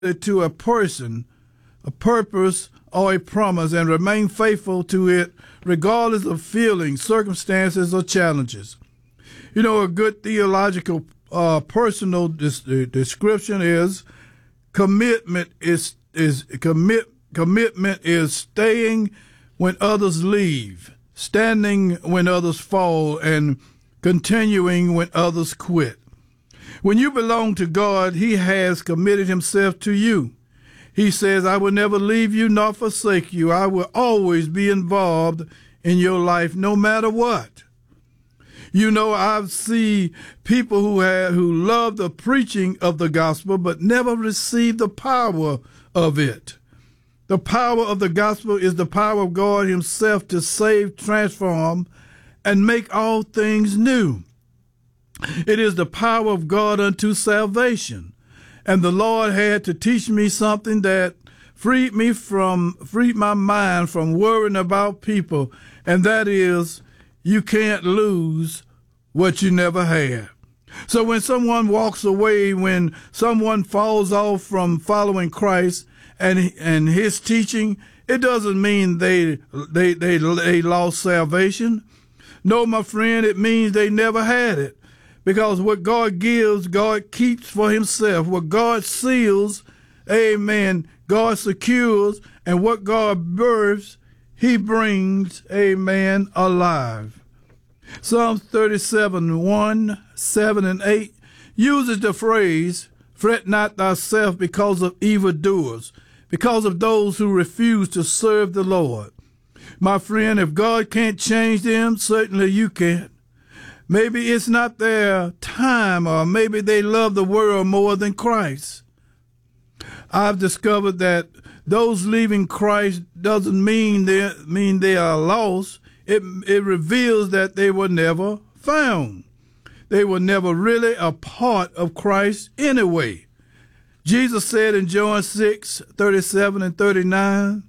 to a person, a purpose, or a promise and remain faithful to it regardless of feelings, circumstances, or challenges. You know, a good theological personal description is commitment commitment is staying when others leave, standing when others fall, and continuing when others quit. When you belong to God, He has committed Himself to you. He says, I will never leave you nor forsake you. I will always be involved in your life no matter what. You know, I see people who love the preaching of the gospel but never receive the power of it. The power of the gospel is the power of God Himself to save, transform, and make all things new. It is the power of God unto salvation. And the Lord had to teach me something that freed my mind from worrying about people, and that is, you can't lose what you never had. So when someone walks away, when someone falls off from following Christ and His teaching, it doesn't mean they lost salvation. No, my friend, it means they never had it. Because what God gives, God keeps for Himself. What God seals, amen, God secures. And what God births, He brings, amen, alive. Psalms 37:1, 7, and 8 uses the phrase, fret not thyself because of evildoers, because of those who refuse to serve the Lord. My friend, if God can't change them, certainly you can't. Maybe it's not their time, or maybe they love the world more than Christ. I've discovered that those leaving Christ doesn't mean they are lost. It reveals that they were never found. They were never really a part of Christ anyway. Jesus said in John 6:37 and 39,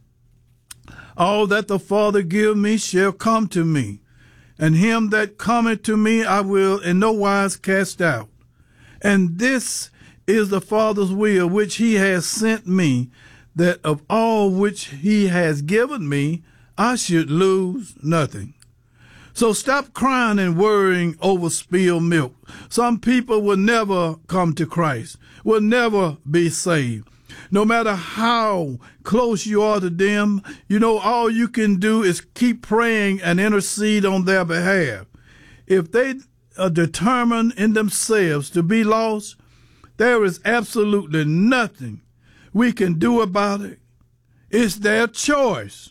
all that the Father give me shall come to me. And him that cometh to me I will in no wise cast out. And this is the Father's will which He has sent me, that of all which He has given me I should lose nothing. So stop crying and worrying over spilled milk. Some people will never come to Christ, will never be saved. No matter how close you are to them, you know, all you can do is keep praying and intercede on their behalf. If they are determined in themselves to be lost, there is absolutely nothing we can do about it. It's their choice.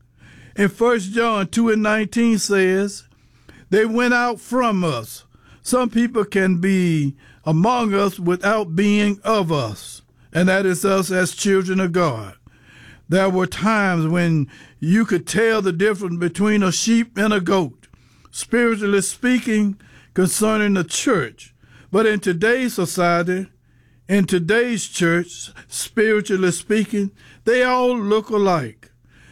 In 1 John 2:19 says, they went out from us. Some people can be among us without being of us. And that is us as children of God. There were times when you could tell the difference between a sheep and a goat, spiritually speaking, concerning the church. But in today's society, in today's church, spiritually speaking, they all look alike.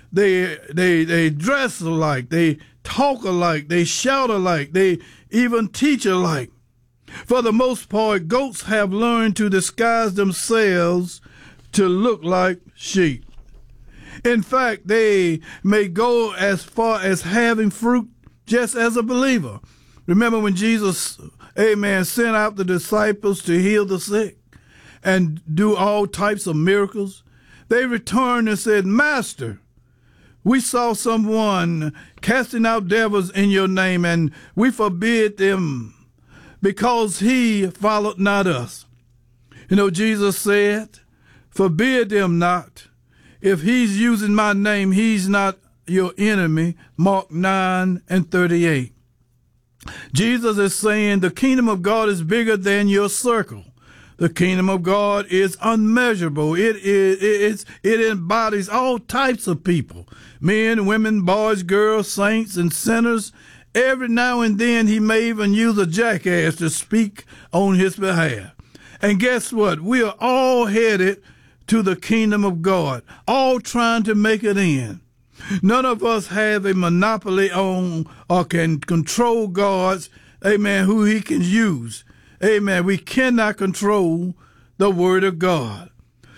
They dress alike. They talk alike. They shout alike. They even teach alike. For the most part, goats have learned to disguise themselves to look like sheep. In fact, they may go as far as having fruit just as a believer. Remember when Jesus, amen, sent out the disciples to heal the sick and do all types of miracles? They returned and said, Master, we saw someone casting out devils in your name, and we forbid them because he followed not us. You know, Jesus said, forbid them not. If he's using my name, he's not your enemy. Mark 9:38. Jesus is saying the kingdom of God is bigger than your circle. The kingdom of God is unmeasurable. It embodies all types of people, men, women, boys, girls, saints, and sinners. Every now and then he may even use a jackass to speak on his behalf. And guess what? We are all headed to the kingdom of God, all trying to make it in. None of us have a monopoly on or can control God's, amen, who he can use. Amen. We cannot control the word of God.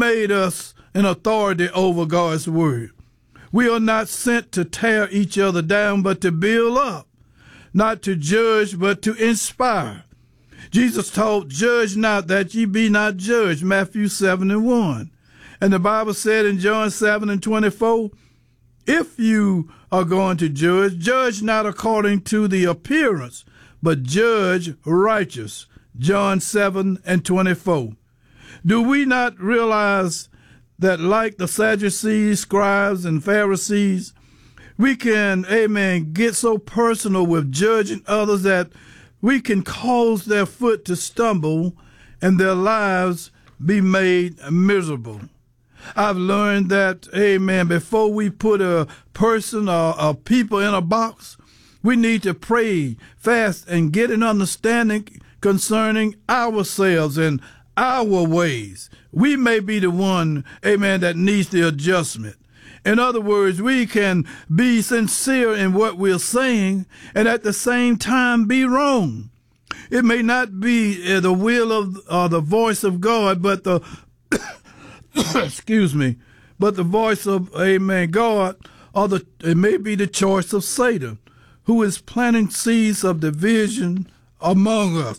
made us an authority over God's word. We are not sent to tear each other down, but to build up, not to judge, but to inspire. Jesus taught, judge not that ye be not judged, Matthew 7:1. And the Bible said in John 7:24, if you are going to judge, judge not according to the appearance, but judge righteous, John 7:24. Do we not realize that like the Sadducees, scribes, and Pharisees, we can, amen, get so personal with judging others that we can cause their foot to stumble and their lives be made miserable. I've learned that, amen, before we put a person or a people in a box, we need to pray, fast, and get an understanding concerning ourselves and our ways. We may be the one, amen, that needs the adjustment. In other words, we can be sincere in what we're saying and at the same time be wrong. It may not be the will of or the voice of God, but the excuse me, but the voice of, amen, God, or it may be the choice of Satan, who is planting seeds of division among us.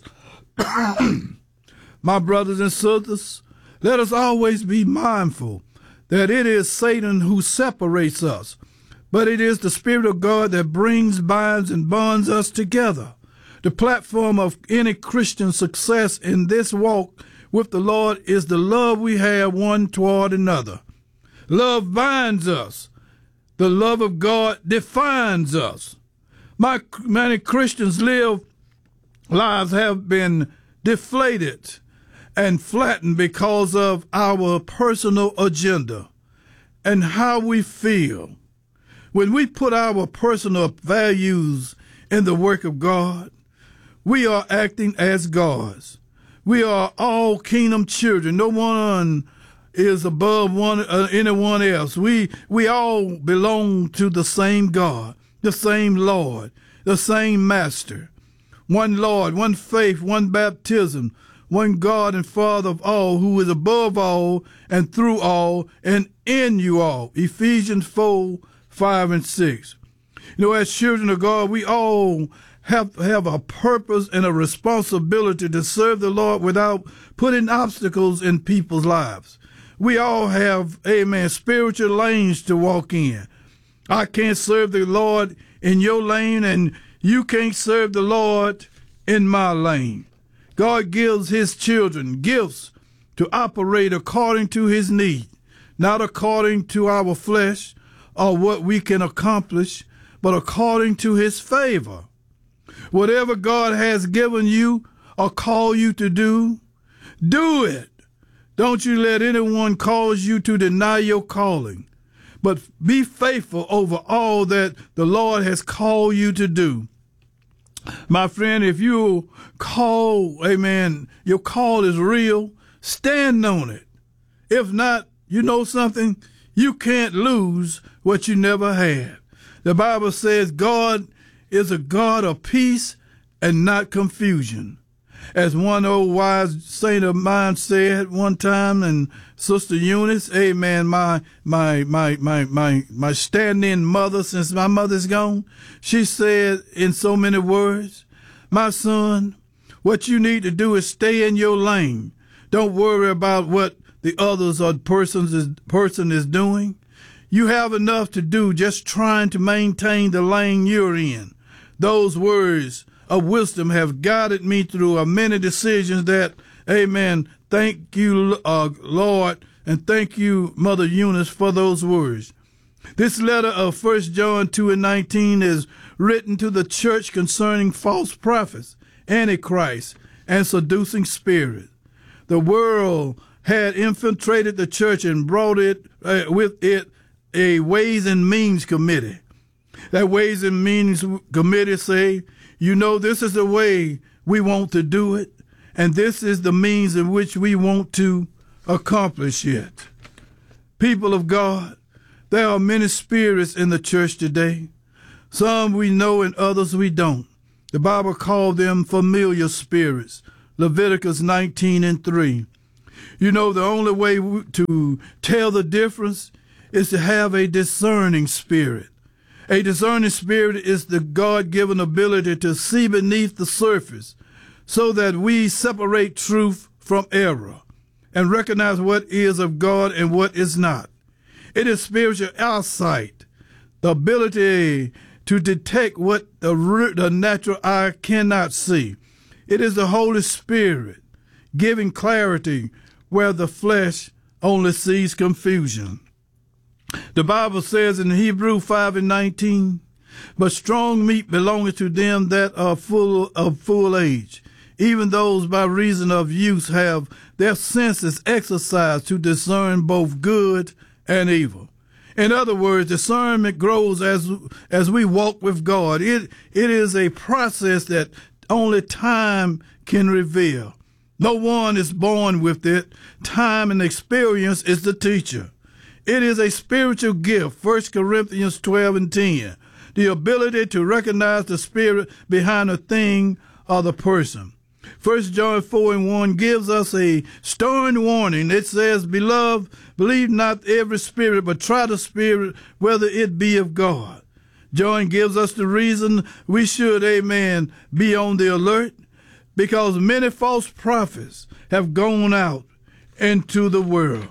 My brothers and sisters, let us always be mindful that it is Satan who separates us, but it is the Spirit of God that brings, binds, and bonds us together. The platform of any Christian success in this walk with the Lord is the love we have one toward another. Love binds us. The love of God defines us. Many Christians' lives have been deflated and flattened because of our personal agenda and how we feel. When we put our personal values in the work of God, we are acting as gods. We are all kingdom children. No one is above anyone else. We all belong to the same God, the same Lord, the same Master. One Lord, one faith, one baptism, one God and Father of all, who is above all and through all and in you all. Ephesians 4:5-6. You know, as children of God, we all have a purpose and a responsibility to serve the Lord without putting obstacles in people's lives. We all have, amen, spiritual lanes to walk in. I can't serve the Lord in your lane, and you can't serve the Lord in my lane. God gives his children gifts to operate according to his need, not according to our flesh or what we can accomplish, but according to his favor. Whatever God has given you or called you to do, do it. Don't you let anyone cause you to deny your calling, but be faithful over all that the Lord has called you to do. My friend, if you call, amen, your call is real, stand on it. If not, you know something? You can't lose what you never had. The Bible says God is a God of peace and not confusion. As one old wise saint of mine said one time, and Sister Eunice, amen, my stand-in mother since my mother's gone, she said in so many words, my son, what you need to do is stay in your lane. Don't worry about what the others or person is doing. You have enough to do just trying to maintain the lane you're in. Those words of wisdom have guided me through many decisions that, amen, thank you, Lord, and thank you, Mother Eunice, for those words. This letter of 1 John 2:19 is written to the church concerning false prophets, antichrist, and seducing spirits. The world had infiltrated the church and brought it with it a Ways and Means Committee. That Ways and Means Committee say, you know, this is the way we want to do it, and this is the means in which we want to accomplish it. People of God, there are many spirits in the church today. Some we know and others we don't. The Bible called them familiar spirits, Leviticus 19:3. You know, the only way to tell the difference is to have a discerning spirit. A discerning spirit is the God-given ability to see beneath the surface so that we separate truth from error and recognize what is of God and what is not. It is spiritual eyesight, the ability to detect what the natural eye cannot see. It is the Holy Spirit giving clarity where the flesh only sees confusion. The Bible says in Hebrews 5:19, but strong meat belongeth to them that are full age, even those by reason of use have their senses exercised to discern both good and evil. In other words, discernment grows as we walk with God. It is a process that only time can reveal. No one is born with it. Time and experience is the teacher. It is a spiritual gift, 1 Corinthians 12:10, the ability to recognize the spirit behind a thing or the person. 1 John 4:1 gives us a stern warning. It says, Beloved, believe not every spirit, but try the spirit whether it be of God. John gives us the reason we should, amen, be on the alert, because many false prophets have gone out into the world.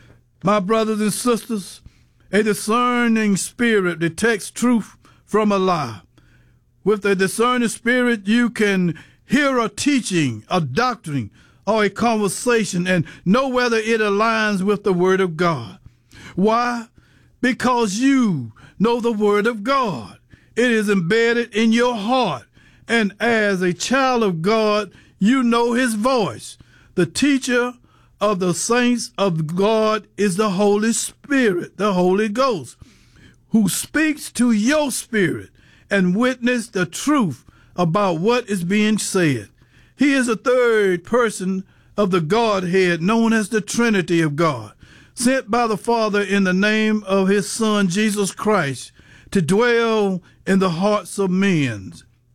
My brothers and sisters, a discerning spirit detects truth from a lie. With a discerning spirit, you can hear a teaching, a doctrine, or a conversation and know whether it aligns with the Word of God. Why? Because you know the Word of God. It is embedded in your heart. And as a child of God, you know His voice. The teacher of the saints of God is the Holy Spirit, the Holy Ghost, who speaks to your spirit and witness the truth about what is being said. He is the third person of the Godhead, known as the Trinity of God, sent by the Father in the name of His Son, Jesus Christ, to dwell in the hearts of men.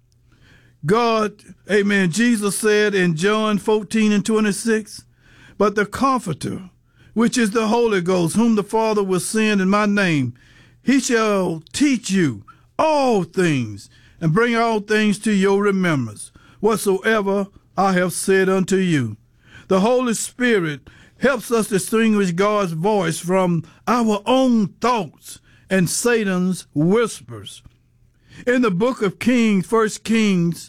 God, amen, Jesus said in John 14:26, but the Comforter, which is the Holy Ghost, whom the Father will send in my name, He shall teach you all things and bring all things to your remembrance, whatsoever I have said unto you. The Holy Spirit helps us distinguish God's voice from our own thoughts and Satan's whispers. In the book of Kings, 1 Kings,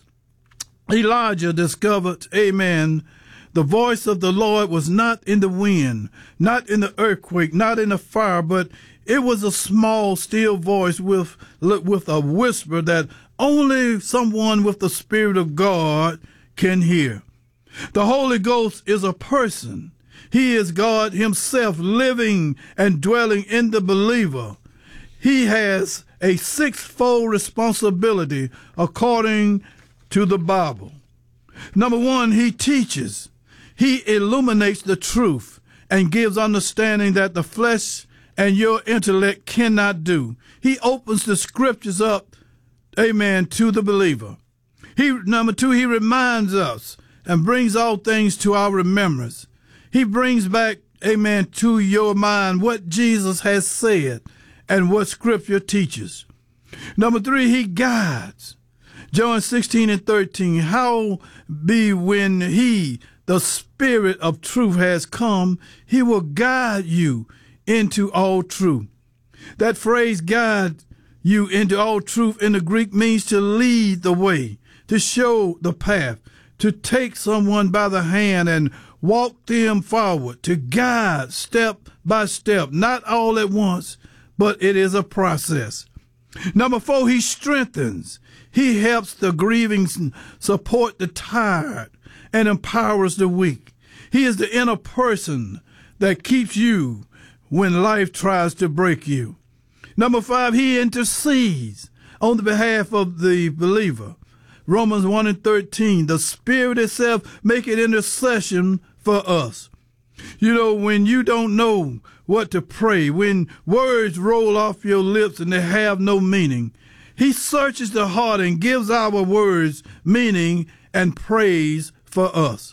Elijah discovered, amen, the voice of the Lord was not in the wind, not in the earthquake, not in the fire, but it was a small, still voice with a whisper that only someone with the Spirit of God can hear. The Holy Ghost is a person. He is God Himself living and dwelling in the believer. He has a sixfold responsibility according to the Bible. Number one, He teaches. He illuminates the truth and gives understanding that the flesh and your intellect cannot do. He opens the scriptures up, amen, to the believer. Number two, He reminds us and brings all things to our remembrance. He brings back, amen, to your mind what Jesus has said and what Scripture teaches. Number three, He guides. John 16:13, how be when He, the Spirit of truth, has come, He will guide you into all truth. That phrase, guide you into all truth, in the Greek means to lead the way, to show the path, to take someone by the hand and walk them forward, to guide step by step, not all at once, but it is a process. Number four, He strengthens. He helps the grieving, support the tired, and empowers the weak. He is the inner person that keeps you when life tries to break you. Number five, He intercedes on the behalf of the believer. Romans 1:13, the Spirit itself maketh intercession for us. You know, when you don't know what to pray, when words roll off your lips and they have no meaning, He searches the heart and gives our words meaning and praise for us.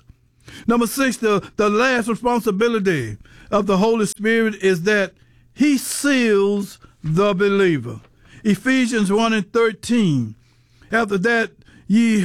Number 6, the last responsibility of the Holy Spirit is that he seals the believer. Ephesians 1:13. After ye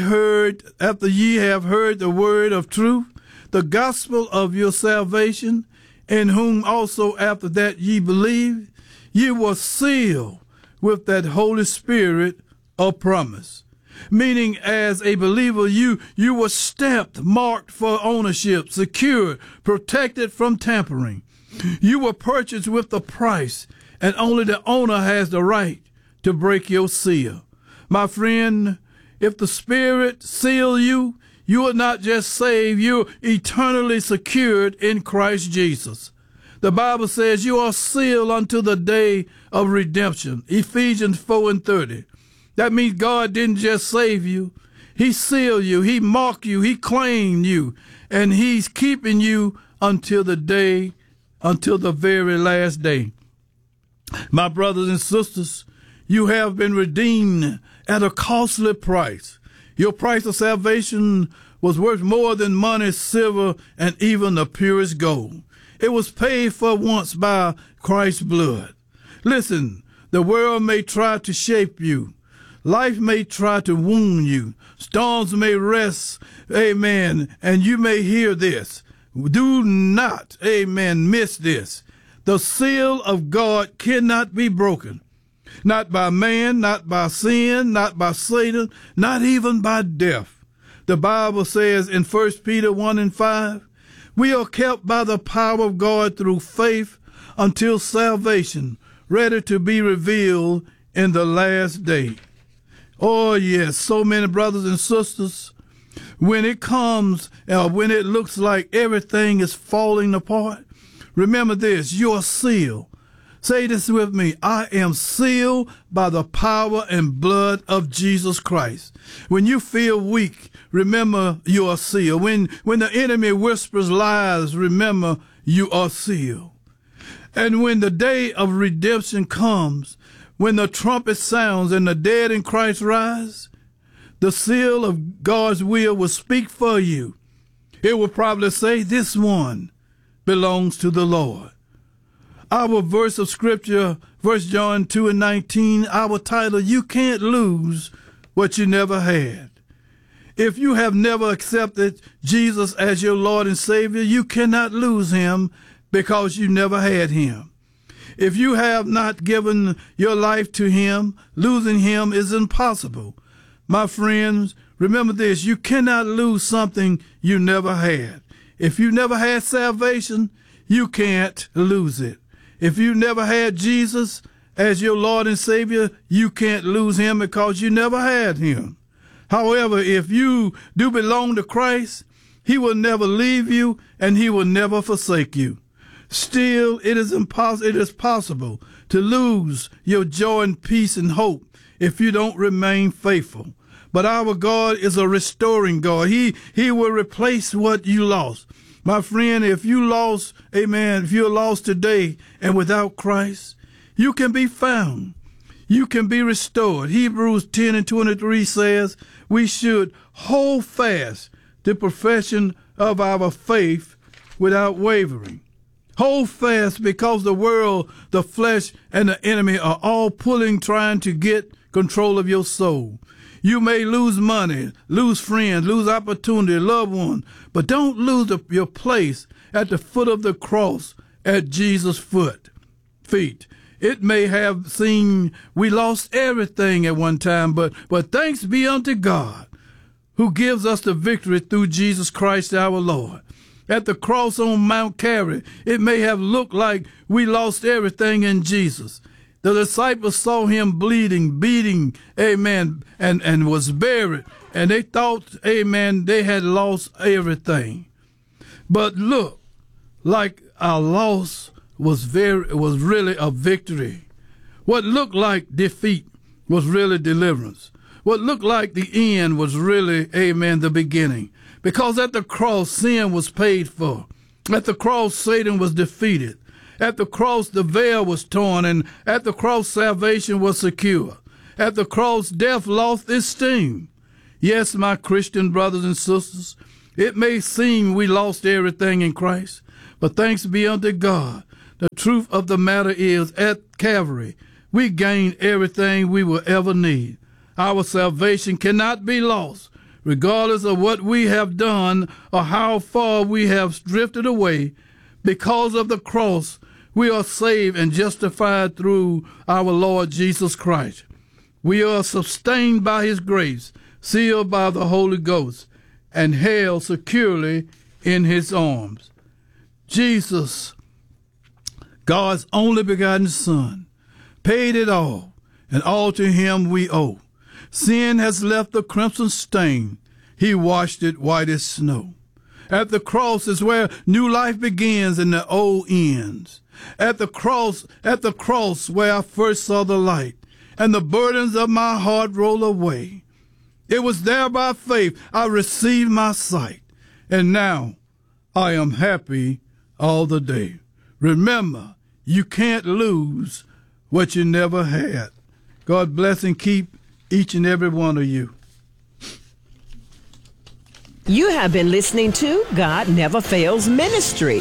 have heard the word of truth, the gospel of your salvation, in whom also after that ye believe, ye were sealed with that Holy Spirit of promise. Meaning, as a believer, you were stamped, marked for ownership, secured, protected from tampering. You were purchased with a price, and only the owner has the right to break your seal. My friend, if the Spirit seal you, you are not just saved, you're eternally secured in Christ Jesus. The Bible says you are sealed unto the day of redemption. Ephesians 4:30. That means God didn't just save you. He sealed you. He marked you. He claimed you. And he's keeping you until the very last day. My brothers and sisters, you have been redeemed at a costly price. Your price of salvation was worth more than money, silver, and even the purest gold. It was paid for once by Christ's blood. Listen, the world may try to shape you. Life may try to wound you. Storms may rest, amen, and you may hear this. Do not, amen, miss this. The seal of God cannot be broken. Not by man, not by sin, not by Satan, not even by death. The Bible says in 1 Peter 1:5, we are kept by the power of God through faith until salvation, ready to be revealed in the last day. Oh, yes, so many brothers and sisters, when it comes, when it looks like everything is falling apart, remember this, you are sealed. Say this with me. I am sealed by the power and blood of Jesus Christ. When you feel weak, remember you are sealed. When the enemy whispers lies, remember you are sealed. And when the day of redemption comes, when the trumpet sounds and the dead in Christ rise, the seal of God's will speak for you. It will probably say, this one belongs to the Lord. Our verse of scripture, 1 John 2:19, our title, you can't lose what you never had. If you have never accepted Jesus as your Lord and Savior, you cannot lose him because you never had him. If you have not given your life to him, losing him is impossible. My friends, remember this, you cannot lose something you never had. If you never had salvation, you can't lose it. If you never had Jesus as your Lord and Savior, you can't lose him because you never had him. However, if you do belong to Christ, he will never leave you and he will never forsake you. Still, it is possible to lose your joy and peace and hope if you don't remain faithful. But our God is a restoring God. He will replace what you lost. My friend, if you lost, amen, if you're lost today and without Christ, you can be found. You can be restored. Hebrews 10:23 says we should hold fast the profession of our faith without wavering. Hold fast because the world, the flesh, and the enemy are all trying to get control of your soul. You may lose money, lose friends, lose opportunity, loved one, but don't lose your place at the foot of the cross at Jesus' feet. It may have seemed we lost everything at one time, but thanks be unto God who gives us the victory through Jesus Christ our Lord. At the cross on Mount Calvary, it may have looked like we lost everything in Jesus. The disciples saw him bleeding, beating, amen, and was buried. And they thought, amen, they had lost everything. But look, like our loss was really a victory. What looked like defeat was really deliverance. What looked like the end was really, amen, the beginning. Because at the cross, sin was paid for. At the cross, Satan was defeated. At the cross, the veil was torn, and at the cross, salvation was secure. At the cross, death lost its sting. Yes, my Christian brothers and sisters, It may seem we lost everything in Christ, but thanks be unto God. The truth of the matter is, at Calvary, we gained everything we will ever need. Our salvation cannot be lost, regardless of what we have done or how far we have drifted away. Because of the cross, we are saved and justified through our Lord Jesus Christ. We are sustained by his grace, sealed by the Holy Ghost, and held securely in his arms. Jesus, God's only begotten Son, paid it all, and all to him we owe. Sin has left a crimson stain. He washed it white as snow. At the cross is where new life begins and the old ends. At the cross where I first saw the light, and the burdens of my heart roll away. It was there by faith I received my sight, and now I am happy all the day. Remember, you can't lose what you never had. God bless and keep each and every one of you. You have been listening to God Never Fails Ministry.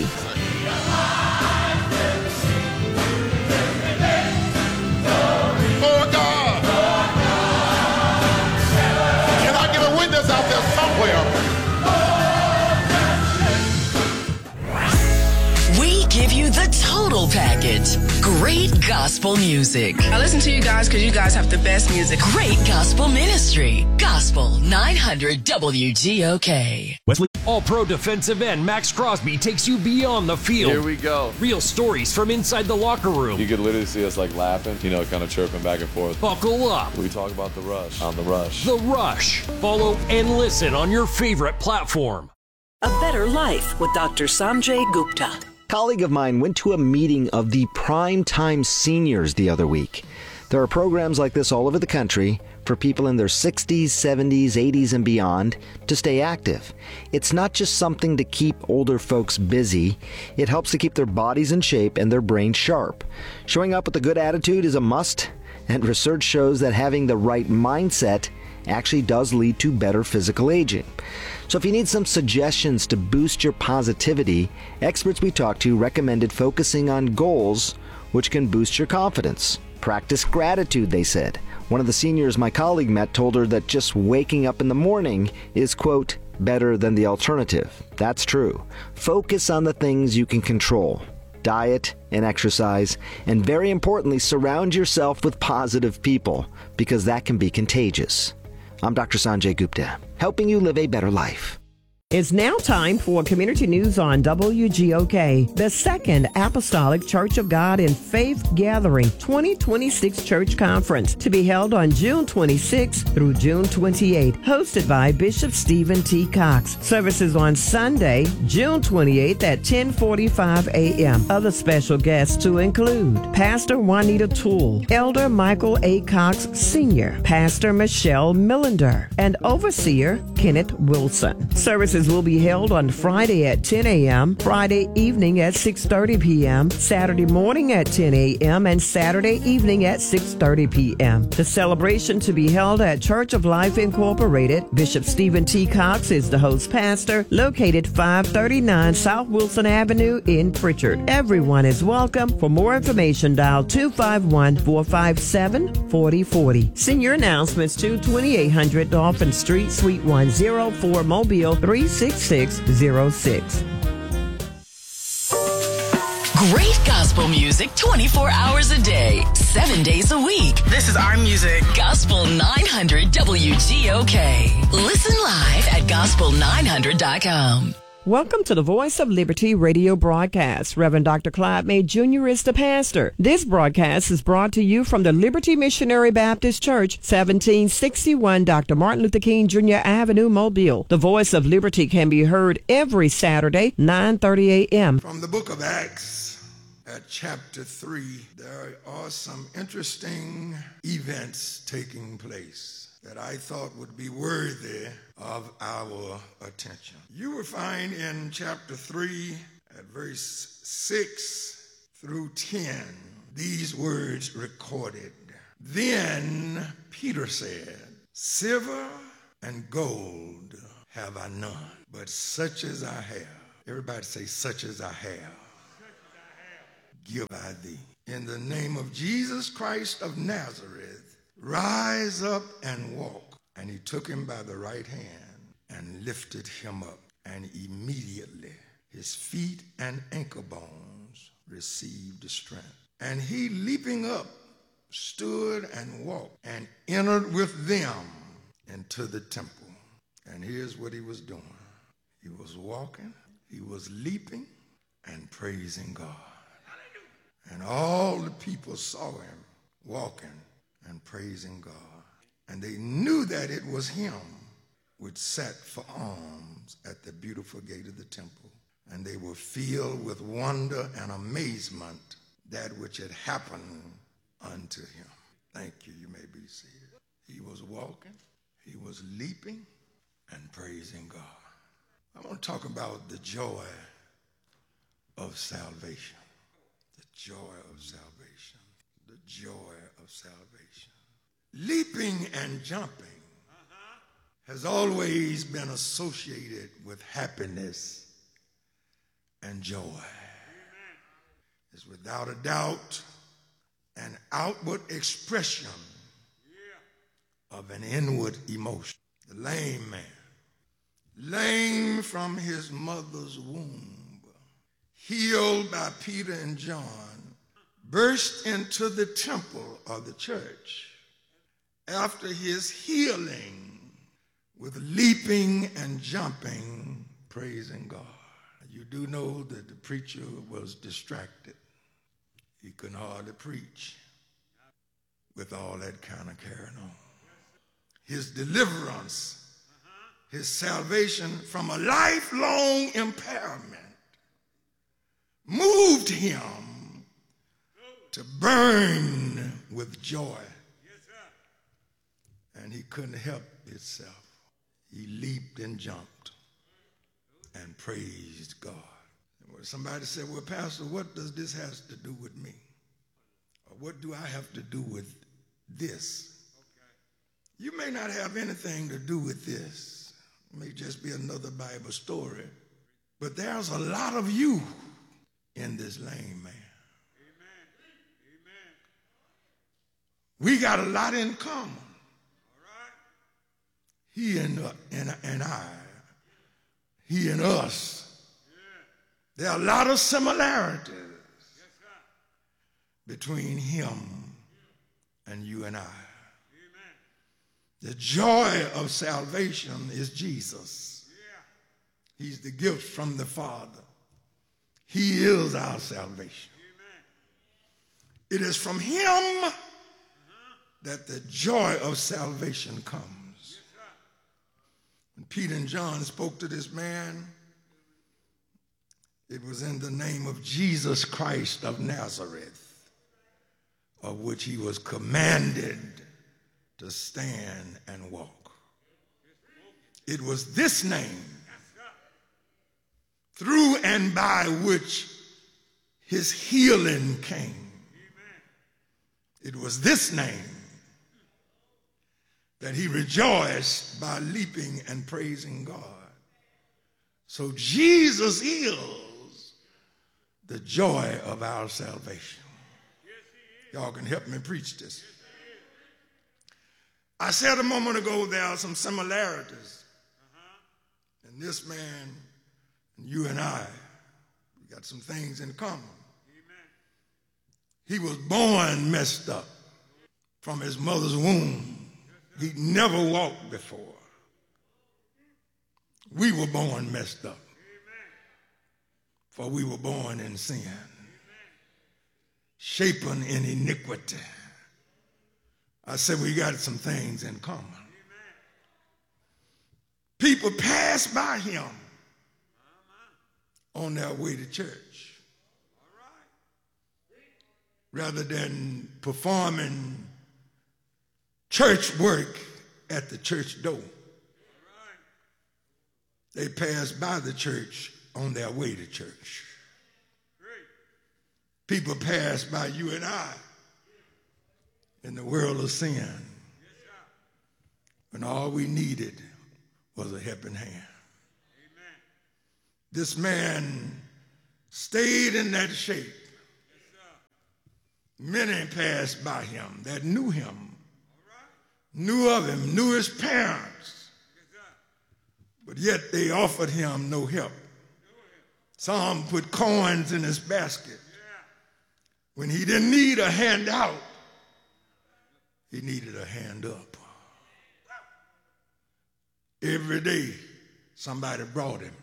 Give you the total package. Great gospel music. I listen to you guys because you guys have the best music. Great gospel ministry. Gospel 900 WGOK. Wesley. All-Pro defensive end Max Crosby takes you beyond the field. Here we go. Real stories from inside the locker room. You could literally see us like laughing, kind of chirping back and forth. Buckle up. We talk about The Rush on The Rush. The Rush. Follow and listen on your favorite platform. A Better Life with Dr. Sanjay Gupta. A colleague of mine went to a meeting of the Primetime Seniors the other week. There are programs like this all over the country for people in their 60s, 70s, 80s, and beyond to stay active. It's not just something to keep older folks busy. It helps to keep their bodies in shape and their brains sharp. Showing up with a good attitude is a must, and research shows that having the right mindset actually does lead to better physical aging. So if you need some suggestions to boost your positivity, experts we talked to recommended focusing on goals which can boost your confidence. Practice gratitude, they said. One of the seniors my colleague met told her that just waking up in the morning is, quote, better than the alternative. That's true. Focus on the things you can control. Diet and exercise, and very importantly, surround yourself with positive people, because that can be contagious. I'm Dr. Sanjay Gupta, helping you live a better life. It's now time for community news on WGOK, the Second Apostolic Church of God in Faith Gathering 2026 Church Conference, to be held on June 26 through June 28, hosted by Bishop Stephen T. Cox. Services on Sunday, June 28th at 10:45 a.m. Other special guests to include Pastor Juanita Toole, Elder Michael A. Cox Sr., Pastor Michelle Millender, and Overseer Kenneth Wilson. Services will be held on Friday at 10 a.m., Friday evening at 6:30 p.m., Saturday morning at 10 a.m., and Saturday evening at 6:30 p.m. The celebration to be held at Church of Life Incorporated. Bishop Stephen T. Cox is the host pastor, located 539 South Wilson Avenue in Pritchard. Everyone is welcome. For more information, dial 251-457-4040. Senior announcements to 2800 Dolphin Street, Suite 104, Mobile 36606. Great gospel music 24 hours a day, 7 days a week. This is our music. Gospel 900 WGOK. Listen live at gospel900.com. Welcome to the Voice of Liberty radio broadcast. Reverend Dr. Clyde May Jr. is the pastor. This broadcast is brought to you from the Liberty Missionary Baptist Church, 1761 Dr. Martin Luther King Jr. Avenue, Mobile. The Voice of Liberty can be heard every Saturday, 9:30 a.m. From the book of Acts, at chapter 3, there are some interesting events taking place that I thought would be worthy of our attention. You will find in chapter 3 at verse 6 through 10 these words recorded. Then Peter said, "Silver and gold have I none, but such as I have. Everybody say, such as I have, give I thee. In the name of Jesus Christ of Nazareth, rise up and walk. And he took him by the right hand and lifted him up. And immediately his feet and ankle bones received strength. And he, leaping up, stood and walked and entered with them into the temple. And here's what he was doing. He was walking, he was leaping and praising God. And all the people saw him walking and praising God. And they knew that it was him which sat for alms at the beautiful gate of the temple. And they were filled with wonder and amazement that which had happened unto him. Thank you. You may be seated. He was walking, he was leaping and praising God. I want to talk about the joy of salvation. The joy of salvation. The joy of salvation. Leaping and jumping has always been associated with happiness and joy. It's without a doubt an outward expression of an inward emotion. The lame man, lame from his mother's womb, healed by Peter and John, burst into the temple of the church after his healing with leaping and jumping, praising God. You do know that the preacher was distracted. He couldn't hardly preach with all that kind of carrying on. His deliverance, his salvation from a lifelong impairment moved him to burn with joy. And he couldn't help himself. He leaped and jumped and praised God. Somebody said, well, Pastor, what does this have to do with me? Or what do I have to do with this? You may not have anything to do with this. It may just be another Bible story. But there's a lot of you in this lame man. We got a lot in common. He and I. He and us. There are a lot of similarities between him and you and I. The joy of salvation is Jesus. He's the gift from the Father. He is our salvation. It is from him that the joy of salvation comes. When Peter and John spoke to this man, it was in the name of Jesus Christ of Nazareth, of which he was commanded to stand and walk. It was this name, through and by which his healing came. It was this name that he rejoiced by leaping and praising God. So Jesus is the joy of our salvation. Y'all can help me preach this. I said a moment ago there are some similarities. And this man, and you and I, we got some things in common. He was born messed up from his mother's womb. He'd never walked before. We were born messed up. For we were born in sin, shapen in iniquity. I said we got some things in common. People passed by him on their way to church. Rather than performing church work at the church door, they passed by the church on their way to church. People pass by you and I in the world of sin when all we needed was a helping hand. This man stayed in that shape. Many passed by him that knew him, knew of him, knew his parents, but yet they offered him no help. Some put coins in his basket. When he didn't need a handout, he needed a hand up. Every day, somebody brought him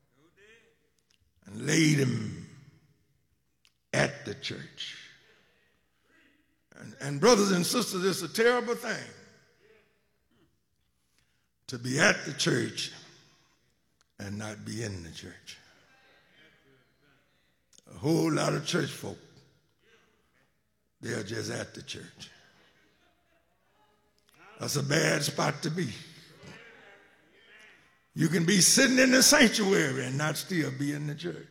and laid him at the church. And brothers and sisters, it's a terrible thing to be at the church and not be in the church. A whole lot of church folk, they're just at the church. That's a bad spot to be. You can be sitting in the sanctuary and not still be in the church.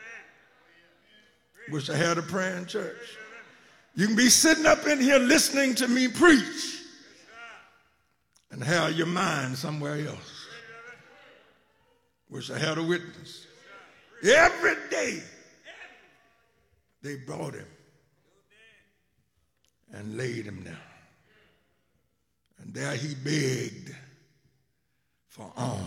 Wish I had a praying church. You can be sitting up in here listening to me preach and have your mind somewhere else. Wish I had a witness. Every day they brought him and laid him down. And there he begged for alms.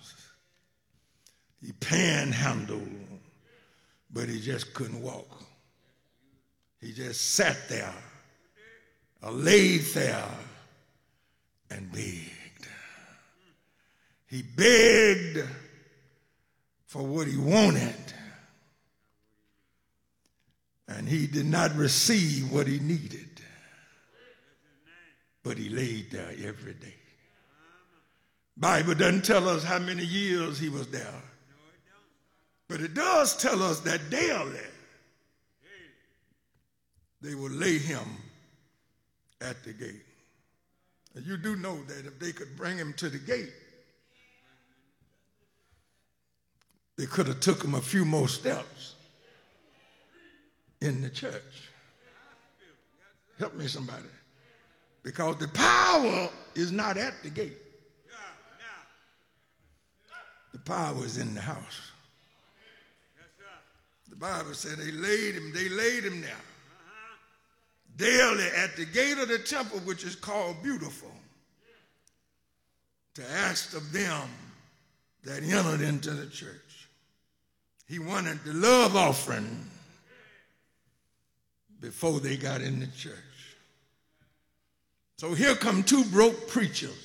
He panhandled, but he just couldn't walk. He just sat there, or laid there, and begged. He begged for what he wanted, and he did not receive what he needed. But he laid there every day. Bible doesn't tell us how many years he was there. But it does tell us that daily they will lay him at the gate. And you do know that if they could bring him to the gate, they could have took him a few more steps in the church. Help me, somebody. Because the power is not at the gate. The power is in the house. The Bible said they laid him there. Daily at the gate of the temple, which is called Beautiful, to ask of them that entered into the church. He wanted the love offering before they got in the church. So here come two broke preachers.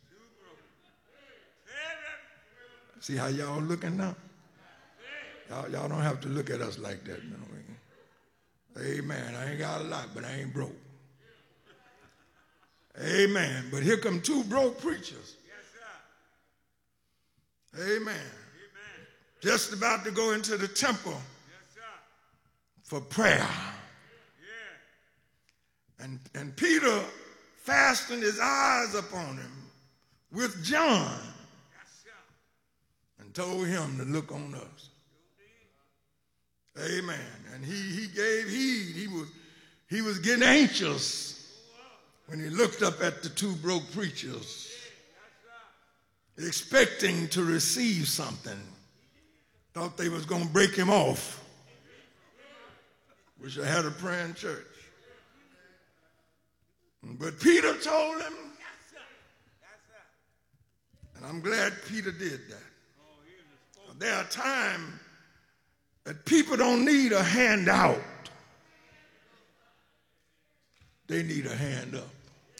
See how y'all looking now? Y'all don't have to look at us like that. No. Amen. I ain't got a lot, but I ain't broke. Amen. But here come two broke preachers. Amen. Just about to go into the temple for prayer. And Peter fastened his eyes upon him with John and told him to look on us. Amen. And he gave heed. He was getting anxious when he looked up at the two broke preachers, expecting to receive something. Thought they was going to break him off. Wish I had a praying church. But Peter told him, and I'm glad Peter did that. There are times that people don't need a handout. They need a hand up.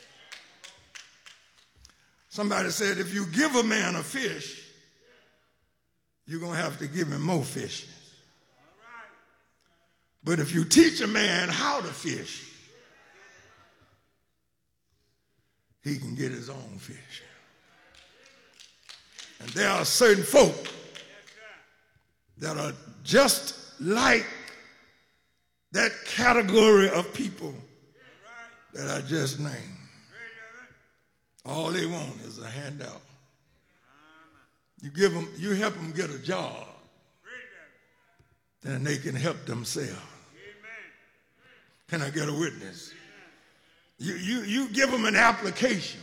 Somebody said, if you give a man a fish, you're going to have to give him more fish. But if you teach a man how to fish, he can get his own fish. And there are certain folk that are just like that category of people that I just named. All they want is a handout. You help them get a job, then they can help themselves. Can I get a witness? You give them an application,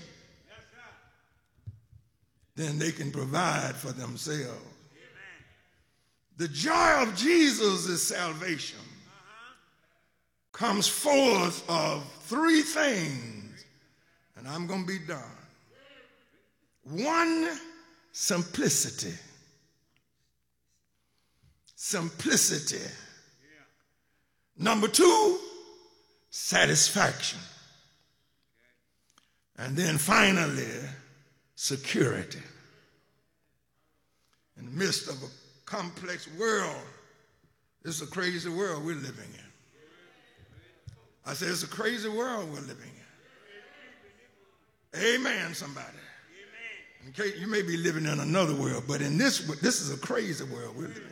then they can provide for themselves. The joy of Jesus is salvation. Comes forth of three things, and I'm going to be done. One, simplicity. Simplicity. Number two, satisfaction. And then finally, security. In the midst of a complex world, it's a crazy world we're living in. I said it's a crazy world we're living in. Amen, somebody. In case you may be living in another world, but in this is a crazy world we're living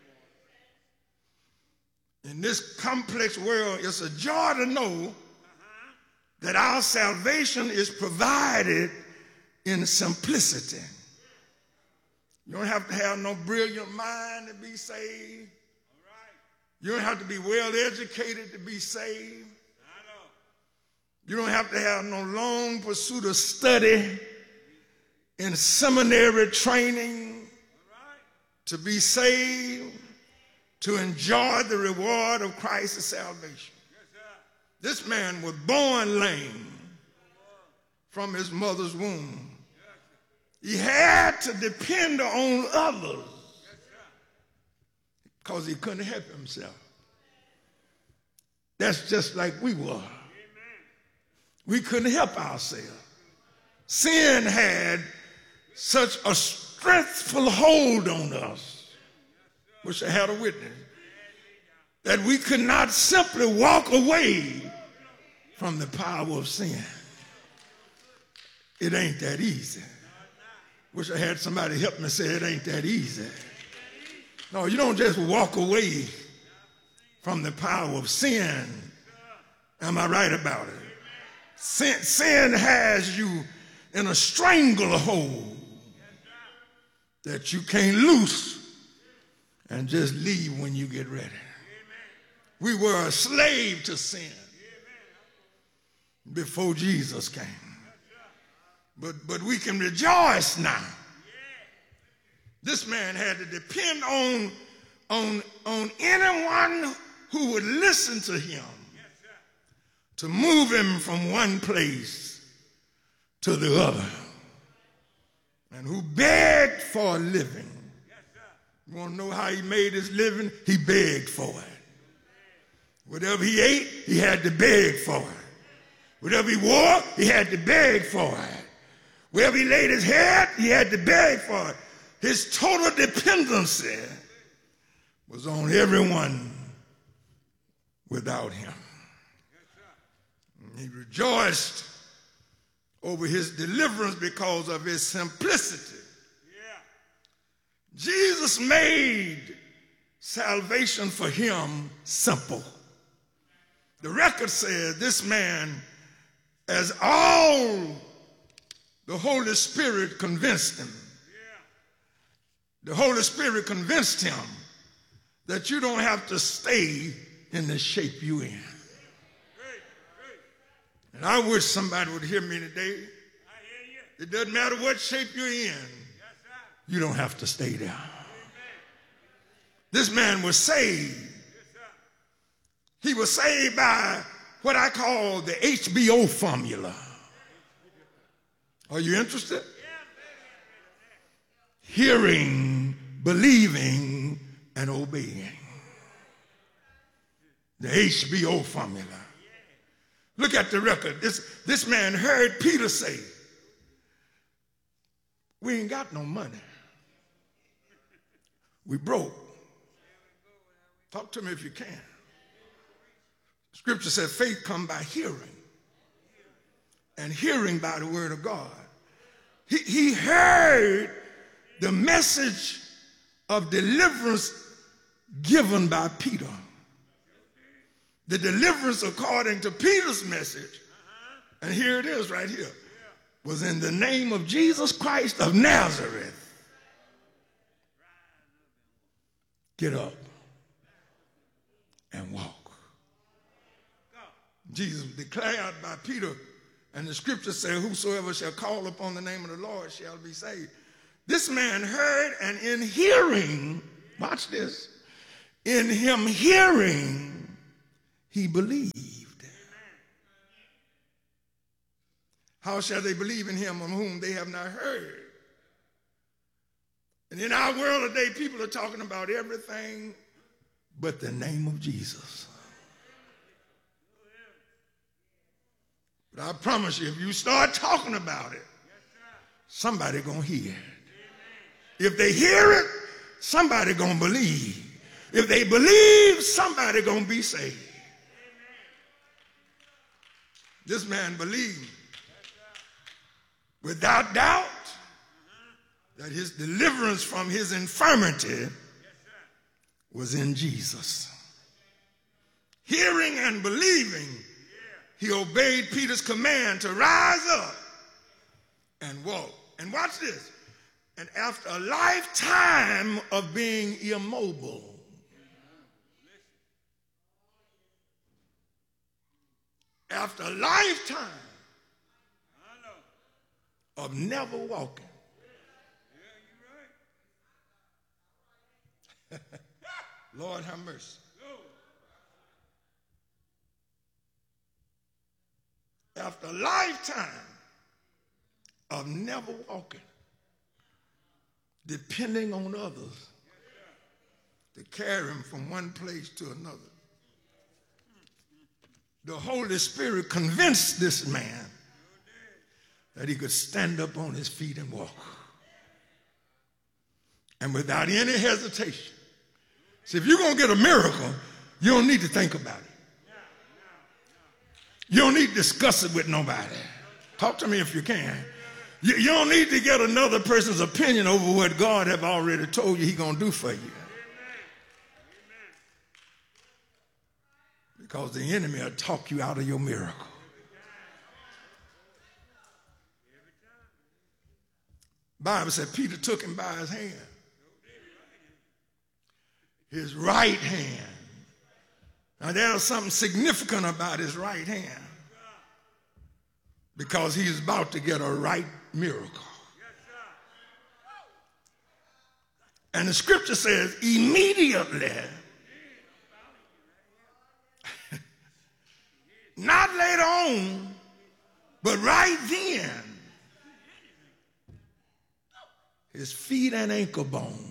in. In this complex world, it's a joy to know that our salvation is provided in simplicity. You don't have to have no brilliant mind to be saved. You don't have to be well educated to be saved. You don't have to have no long pursuit of study in seminary training to be saved, to enjoy the reward of Christ's salvation. This man was born lame from his mother's womb. He had to depend on others because he couldn't help himself. That's just like we were. We couldn't help ourselves. Sin had such a strengthful hold on us. Wish I had a witness. That we could not simply walk away from the power of sin. It ain't that easy. Wish I had somebody help me say it ain't that easy. No, you don't just walk away from the power of sin. Am I right about it? Sin has you in a stranglehold that you can't loose and just leave when you get ready. We were a slave to sin before Jesus came. But we can rejoice now. This man had to depend on anyone who would listen to him to move him from one place to the other, and who begged for a living. You want to know how he made his living? He begged for it. Whatever he ate, he had to beg for it. Whatever he wore, he had to beg for it. Wherever he laid his head, he had to beg for it. His total dependency was on everyone without him. He rejoiced over his deliverance because of his simplicity. Jesus made salvation for him simple. The record says this man, as all the Holy Spirit convinced him. The Holy Spirit convinced him that you don't have to stay in the shape you're in. And I wish somebody would hear me today. It doesn't matter what shape you're in. You don't have to stay there. This man was saved. He was saved by what I call the HBO formula. Are you interested? Hearing, believing, and obeying. The HBO formula. Look at the record. This man heard Peter say, we ain't got no money. We broke. Talk to me if you can. Scripture says faith comes by hearing, and hearing by the word of God. He heard the message of deliverance given by Peter. The deliverance according to Peter's message, and here it is right here, was in the name of Jesus Christ of Nazareth. Get up and walk. Jesus declared by Peter, and the scripture says, whosoever shall call upon the name of the Lord shall be saved. This man heard, and in hearing watch this, in him hearing, he believed. How shall they believe in him on whom they have not heard? And in our world today, people are talking about everything but the name of Jesus. But I promise you, if you start talking about it, somebody gonna hear it. If they hear it, somebody gonna believe. If they believe, somebody gonna be saved. This man believed without doubt that his deliverance from his infirmity was in Jesus. Hearing and believing, he obeyed Peter's command to rise up and walk. And watch this. And after a lifetime of being immobile, after a lifetime of never walking, Lord have mercy. After a lifetime of never walking, depending on others to carry him from one place to another, the Holy Spirit convinced this man that he could stand up on his feet and walk. And without any hesitation. See, if you're going to get a miracle, you don't need to think about it. You don't need to discuss it with nobody. Talk to me if you can. You don't need to get another person's opinion over what God have already told you he's going to do for you. Because the enemy will talk you out of your miracle. The Bible said Peter took him by his hand. His right hand. Now there's something significant about his right hand. Because he's about to get a right miracle. And the scripture says immediately, not later on, but right then, his feet and ankle bone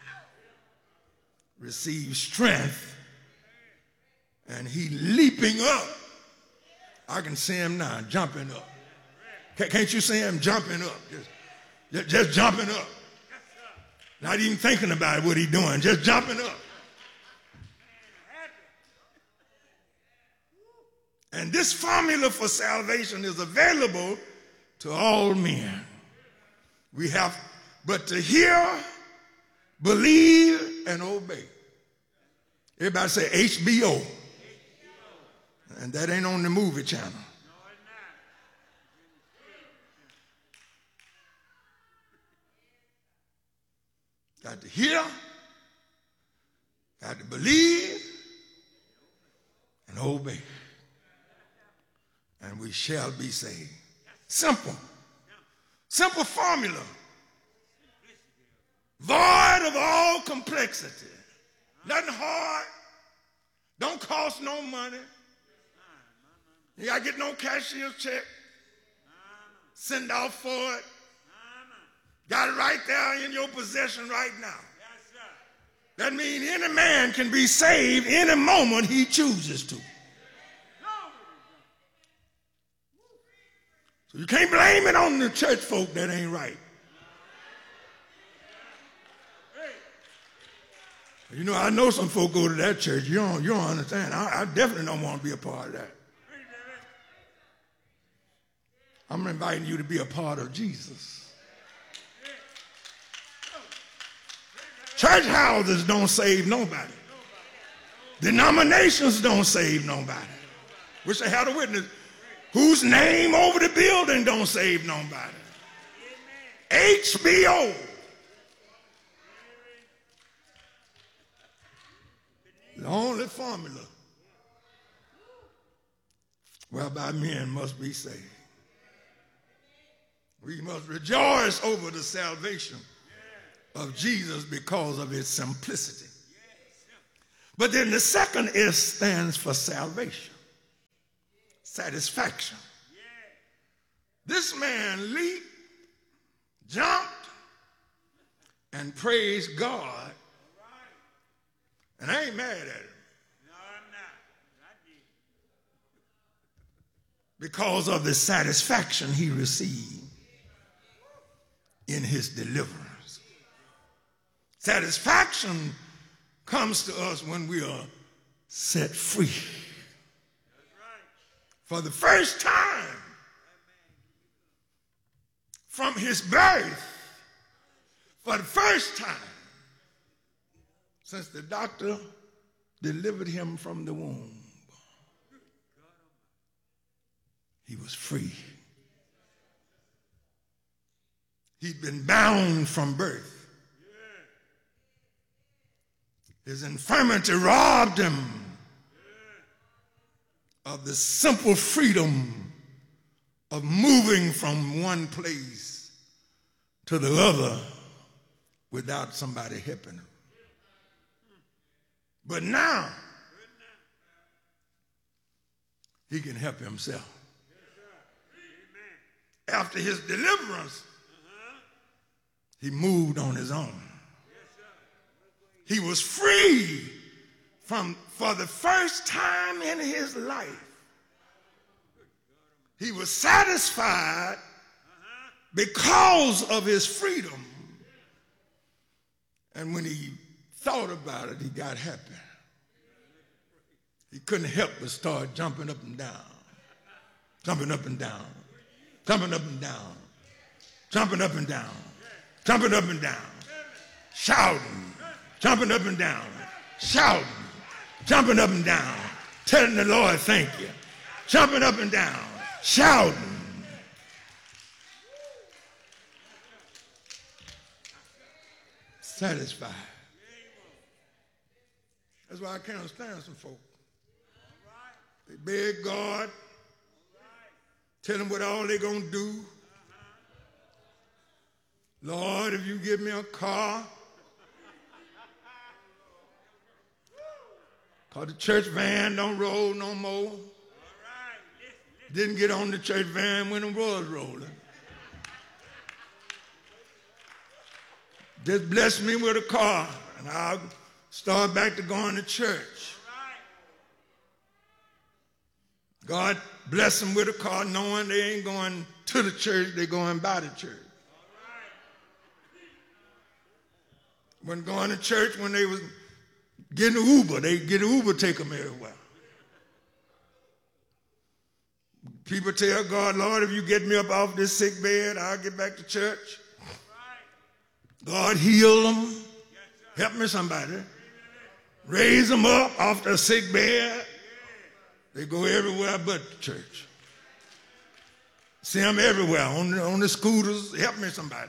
received strength, and he leaping up. I can see him now, jumping up. Can't you see him jumping up? Just jumping up. Not even thinking about what he's doing, just jumping up. And this formula for salvation is available to all men. We have but to hear, believe, and obey. Everybody say HBO. And that ain't on the movie channel. Got to hear, got to believe, and obey. And we shall be saved. Simple. Simple formula. Void of all complexity. Nothing hard. Don't cost no money. You got to get no cashier's check. Send off for it. Got it right there in your possession right now. That means any man can be saved any moment he chooses to. So you can't blame it on the church folk that ain't right. You know, I know some folk go to that church. You don't understand. I definitely don't want to be a part of that. I'm inviting you to be a part of Jesus. Church houses don't save nobody. Denominations don't save nobody. Wish I had a witness. Whose name over the building don't save nobody. HBO. The only formula whereby men must be saved. We must rejoice over the salvation of Jesus because of its simplicity. But then the second S stands for salvation, satisfaction. This man leaped, jumped, and praised God. And I ain't mad at him. Because of the satisfaction he received in his deliverance. Satisfaction comes to us when we are set free. For the first time from his birth, for the first time since the doctor delivered him from the womb, he was free. He'd been bound from birth. His infirmity robbed him of the simple freedom of moving from one place to the other without somebody helping him. But now, he can help himself. After his deliverance, he moved on his own. He was free for the first time in his life. He was satisfied because of his freedom. And when he thought about it, he got happy. He couldn't help but start jumping up and down, jumping up and down, jumping up and down, jumping up and down, jumping up and down, shouting, jumping up and down, shouting, jumping up and down, telling the Lord thank you, jumping up and down, shouting. Satisfied. That's why I can't understand some folk. They beg God, tell him what all they're going to do. Lord, if you give me a car, because the church van don't roll no more. Didn't get on the church van when it was rolling. Just bless me with a car, and I'll start back to going to church. God bless them with a car, knowing they ain't going to the church, they're going by the church. When going to church, when they was getting an Uber, they get an Uber, take them everywhere. People tell God, Lord, if you get me up off this sick bed, I'll get back to church. God, heal them. Help me, somebody. Raise them up off the sick bed. They go everywhere but the church. See them everywhere, on the scooters. Help me, somebody.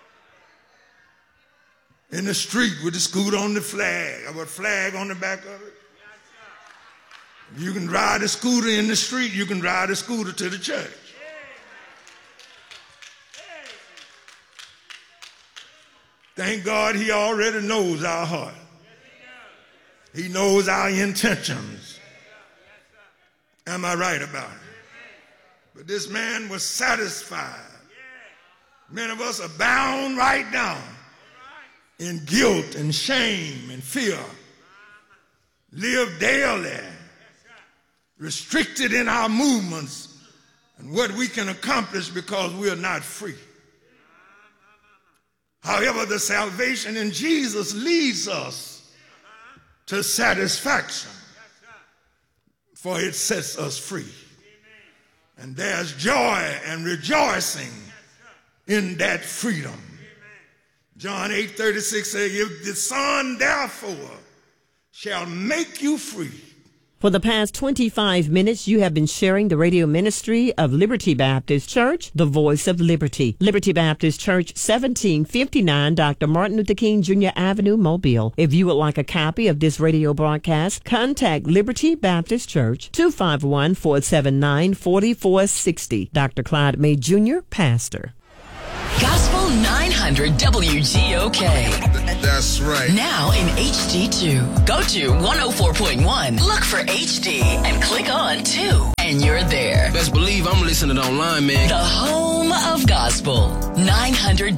In the street with the scooter on the flag, or a flag on the back of it. You can ride a scooter in the street, you can ride a scooter to the church. Thank God he already knows our heart. He knows our intentions. Am I right about it? But this man was satisfied. Many of us are bound right now in guilt and shame and fear. Live daily, restricted in our movements and what we can accomplish because we are not free. However, the salvation in Jesus leads us to satisfaction, for it sets us free. And there's joy and rejoicing in that freedom. John 8:36 says, if the Son therefore shall make you free. For the past 25 minutes, you have been sharing the radio ministry of Liberty Baptist Church, the Voice of Liberty. Liberty Baptist Church, 1759 Dr. Martin Luther King Jr. Avenue, Mobile. If you would like a copy of this radio broadcast, contact Liberty Baptist Church, 251-479-4460. Dr. Clyde May Jr., Pastor. Gospel 900 WGOK. That's right. Now in HD2. Go to 104.1. Look for HD and click on 2. And you're there. Best believe I'm listening online, man. The home of gospel. 900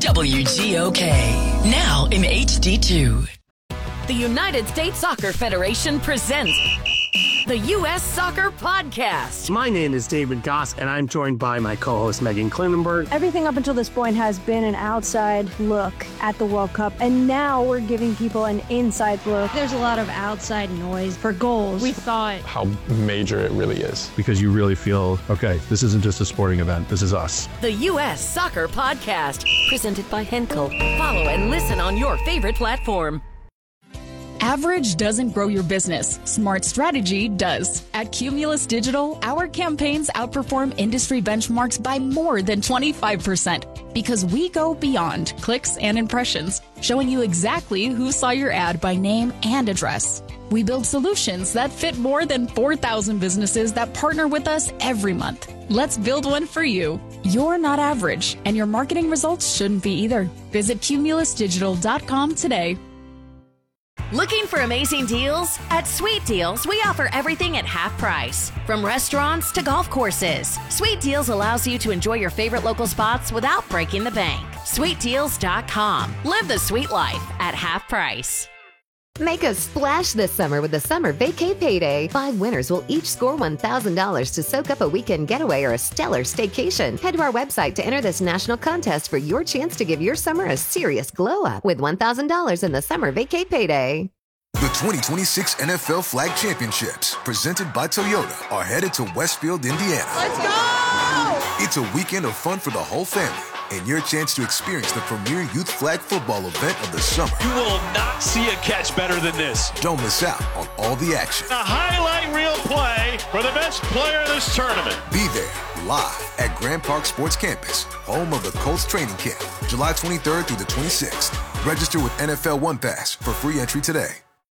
WGOK. Now in HD2. The United States Soccer Federation presents the U.S. Soccer Podcast. My name is David Goss, and I'm joined by my co-host, Megan Klinenberg. Everything up until this point has been an outside look at the World Cup, and now we're giving people an inside look. There's a lot of outside noise for goals. We thought how major it really is. Because you really feel, okay, this isn't just a sporting event, this is us. The U.S. Soccer Podcast, presented by Henkel. Follow and listen on your favorite platform. Average doesn't grow your business. Smart strategy does. At Cumulus Digital, our campaigns outperform industry benchmarks by more than 25% because we go beyond clicks and impressions, showing you exactly who saw your ad by name and address. We build solutions that fit more than 4,000 businesses that partner with us every month. Let's build one for you. You're not average, and your marketing results shouldn't be either. Visit cumulusdigital.com today. Looking for amazing deals? At Sweet Deals, we offer everything at half price. From restaurants to golf courses, Sweet Deals allows you to enjoy your favorite local spots without breaking the bank. SweetDeals.com. Live the sweet life at half price. Make a splash this summer with the Summer Vacay Payday. 5 winners will each score $1,000 to soak up a weekend getaway or a stellar staycation. Head to our website to enter this national contest for your chance to give your summer a serious glow-up with $1,000 in the Summer Vacay Payday. The 2026 NFL Flag Championships, presented by Toyota, are headed to Westfield, Indiana. Let's go! It's a weekend of fun for the whole family and your chance to experience the premier youth flag football event of the summer. You will not see a catch better than this. Don't miss out on all the action. A highlight reel play for the best player in this tournament. Be there live at Grand Park Sports Campus, home of the Colts training camp, July 23rd through the 26th. Register with NFL One Pass for free entry today.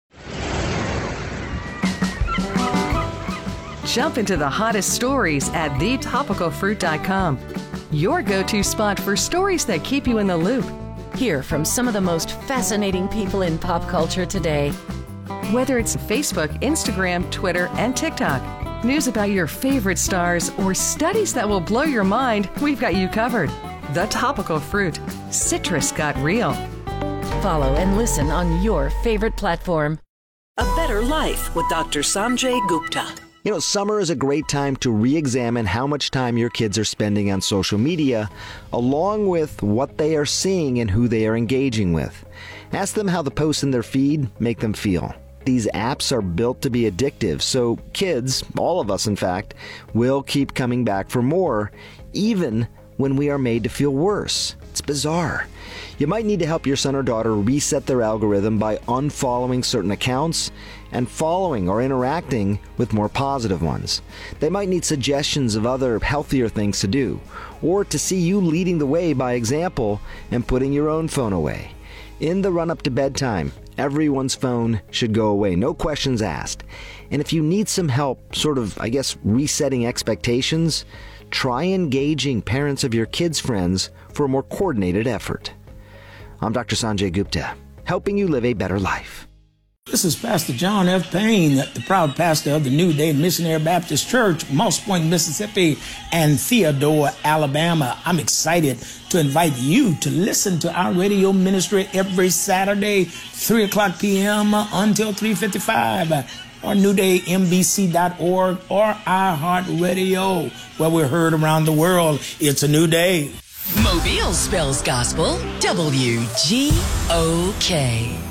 Jump into the hottest stories at thetopicalfruit.com. Your go-to spot for stories that keep you in the loop. Hear from some of the most fascinating people in pop culture today. Whether it's Facebook, Instagram, Twitter, and TikTok, news about your favorite stars, or studies that will blow your mind, we've got you covered. The Topical Fruit. Citrus got real. Follow and listen on your favorite platform. A Better Life with Dr. Sanjay Gupta. You know, summer is a great time to re-examine how much time your kids are spending on social media, along with what they are seeing and who they are engaging with. Ask them how the posts in their feed make them feel. These apps are built to be addictive, so kids, all of us in fact, will keep coming back for more, even when we are made to feel worse. It's bizarre. You might need to help your son or daughter reset their algorithm by unfollowing certain accounts and following or interacting with more positive ones. They might need suggestions of other healthier things to do, or to see you leading the way by example and putting your own phone away. In the run-up to bedtime, everyone's phone should go away, no questions asked. And if you need some help resetting expectations, try engaging parents of your kids' friends for a more coordinated effort. I'm Dr. Sanjay Gupta, helping you live a better life. This is Pastor John F. Payne, the proud pastor of the New Day Missionary Baptist Church, Moss Point, Mississippi, and Theodore, Alabama. I'm excited to invite you to listen to our radio ministry every Saturday, 3 o'clock p.m. until 3:55. Or newdaymbc.org or iHeartRadio, where we're heard around the world. It's a new day. Mobile spells gospel, WGOK.